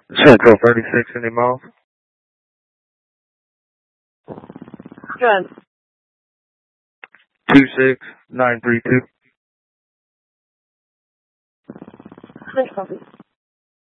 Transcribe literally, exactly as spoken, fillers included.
Central thirty-six, any miles? Good. two six nine three two. Thanks, copy.